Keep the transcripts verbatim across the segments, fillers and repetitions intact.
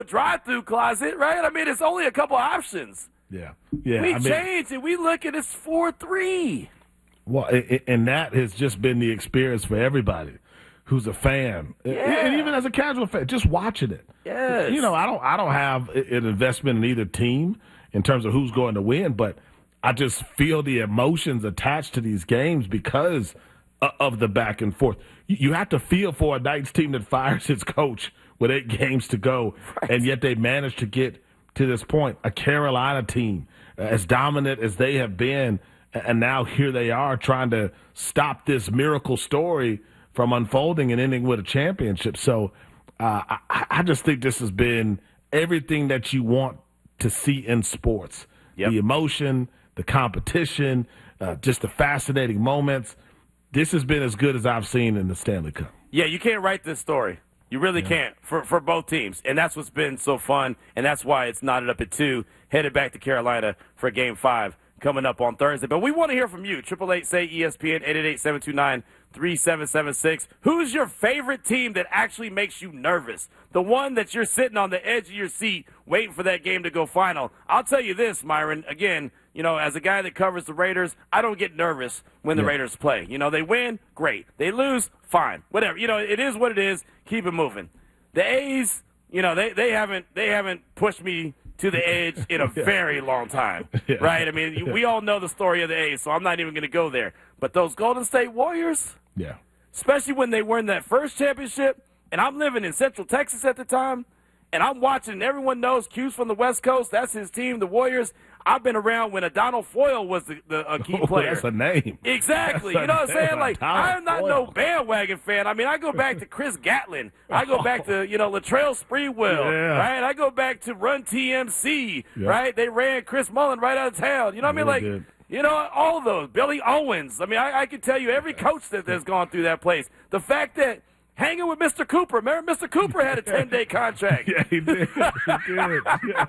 drive-through closet, right? I mean, it's only a couple options. Yeah, yeah. We I mean, changed it. We look at it's four three. Well, it, and that has just been the experience for everybody who's a fan, Yeah. and even as a casual fan, just watching it. Yes. You know, I don't, I don't have an investment in either team in terms of who's going to win, but I just feel the emotions attached to these games because of the back and forth. You have to feel for a Knights team that fires its coach with eight games to go, right. and yet they managed to get to this point. A Carolina team, as dominant as they have been, and now here they are trying to stop this miracle story from unfolding and ending with a championship. So uh, I, I just think this has been everything that you want to see in sports. Yep. The emotion, the competition, uh, just the fascinating moments. This has been as good as I've seen in the Stanley Cup. Yeah, you can't write this story. You really yeah. can't for, for both teams. And that's what's been so fun, and that's why it's knotted up at two, headed back to Carolina for Game five coming up on Thursday. But we want to hear from you. triple eight say E S P N, eight eight eight, seven two nine, three seven seven six. Who's your favorite team that actually makes you nervous? The one that you're sitting on the edge of your seat waiting for that game to go final. I'll tell you this, Myron, again, you know, as a guy that covers the Raiders, I don't get nervous when the yeah. Raiders play. You know, they win, great. They lose, fine. Whatever. You know, it is what it is. Keep it moving. The A's, you know, they, they haven't they haven't pushed me to the edge in a yeah. very long time, yeah. right? I mean, we all know the story of the A's, so I'm not even going to go there. But those Golden State Warriors, yeah, especially when they won that first championship, and I'm living in Central Texas at the time, and I'm watching, and everyone knows Q's from the West Coast. That's his team, the Warriors. I've been around when Adonal Foyle was the, the a key player. Oh, that's a name. Exactly. That's you know what I'm saying? Like, Adonal I'm not Foyle. no bandwagon fan. I mean, I go back to Chris Gatlin. I go back to, you know, Latrell Sprewell, yeah. right? I go back to Run T M C, yeah. right? They ran Chris Mullen right out of town. You know what I mean? Like, did. you know, all of those. Billy Owens. I mean, I, I can tell you every coach that has gone through that place. The fact that hanging with Mister Cooper. Remember, Mister Cooper had a ten-day contract. Yeah, he did. He did. Yes.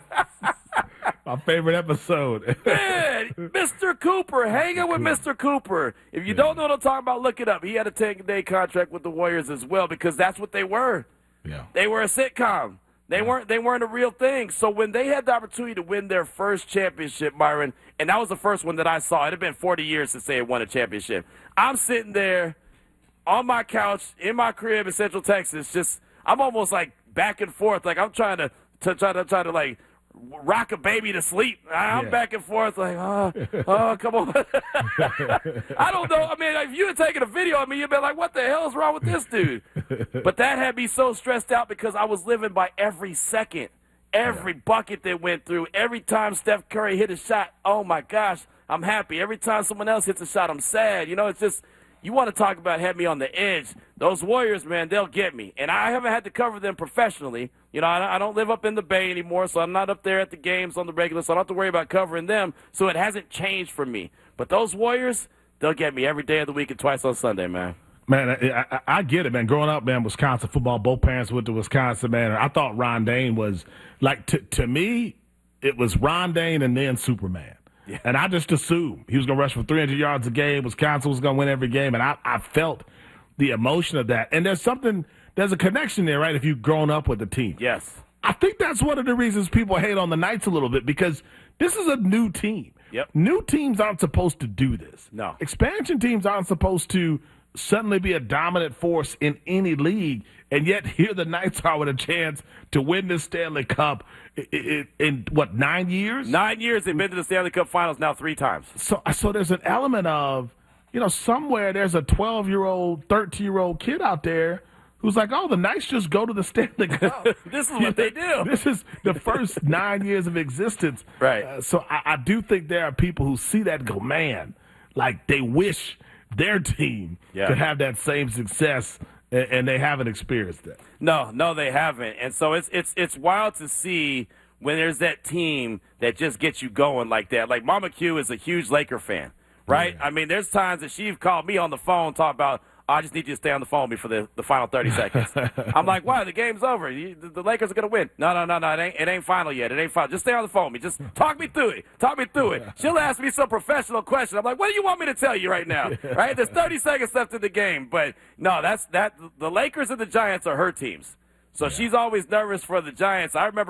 My favorite episode. Man, Mister Cooper, hanging with Mister Cooper. If you yeah. don't know what I'm talking about, look it up. He had a ten-day contract with the Warriors as well because that's what they were. Yeah. They were a sitcom. They yeah. weren't. They weren't a real thing. So when they had the opportunity to win their first championship, Myron, and that was the first one that I saw. It had been forty years since they had won a championship. I'm sitting there on my couch in my crib in Central Texas. Just I'm almost like back and forth. Like I'm trying to, to try to try to like. rock a baby to sleep. I'm yeah. back and forth like, oh, oh, come on. I don't know. I mean, if you had taken a video of me, you'd be like, what the hell is wrong with this dude? But that had me so stressed out because I was living by every second, every yeah. bucket that went through, every time Steph Curry hit a shot. Oh, my gosh, I'm happy. Every time someone else hits a shot, I'm sad. You know, it's just, you want to talk about had me on the edge. Those Warriors, man, they'll get me. And I haven't had to cover them professionally. You know, I don't live up in the Bay anymore, so I'm not up there at the games on the regular, so I don't have to worry about covering them. So it hasn't changed for me. But those Warriors, they'll get me every day of the week and twice on Sunday, man. Man, I, I, I get it, man. Growing up, man, Wisconsin football, both parents went to Wisconsin, man. I thought Ron Dane was, like, to, to me, it was Ron Dane and then Superman. Yeah. And I just assumed he was going to rush for three hundred yards a game. Wisconsin was going to win every game. And I, I felt the emotion of that. And there's something, there's a connection there, right, if you've grown up with the team. Yes. I think that's one of the reasons people hate on the Knights a little bit because this is a new team. Yep. New teams aren't supposed to do this. No. Expansion teams aren't supposed to suddenly be a dominant force in any league, and yet here the Knights are with a chance to win this Stanley Cup in, in, in what, nine years? Nine years. They've been to the Stanley Cup Finals now three times. So, so there's an element of, you know, somewhere there's a twelve-year-old, thirteen-year-old kid out there who's like, oh, the Knights just go to the Stanley Cup. Oh, this is what they do. This is the first nine years of existence. Right. Uh, so I, I do think there are people who see that and go, man, like they wish their team yeah. could have that same success, and, and they haven't experienced that. No, no, they haven't. And so it's it's it's wild to see when there's that team that just gets you going like that. Like Mama Q is a huge Laker fan, right? Yeah. I mean, there's times that she's called me on the phone talking about, I just need you to stay on the phone with me for the, the final thirty seconds. I'm like, why? The game's over. You, the, the Lakers are going to win. No, no, no, no. It ain't, it ain't final yet. It ain't final. Just stay on the phone with me. Just talk me through it. Talk me through it. She'll ask me some professional question. I'm like, what do you want me to tell you right now? Right? There's thirty seconds left in the game. But, no, that's that. The Lakers and the Giants are her teams. So she's always nervous for the Giants. I remember